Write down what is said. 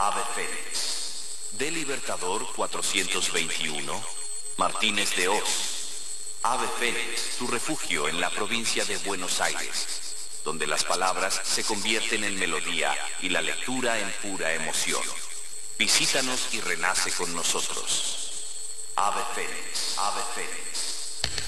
Ave Fénix. De Libertador 421, Martínez de Hoz. Ave Fénix, tu refugio en la provincia de Buenos Aires, donde las palabras se convierten en melodía y la lectura en pura emoción. Visítanos y renace con nosotros. Ave Fénix, Ave Fénix.